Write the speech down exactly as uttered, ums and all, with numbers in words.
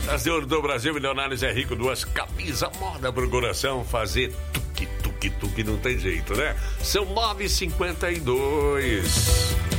As de ouro do Brasil, Milionários é Rico, duas camisa moda pro coração, fazer tuque, tuque, tuque, não tem jeito, né? São nove e cinquenta e dois.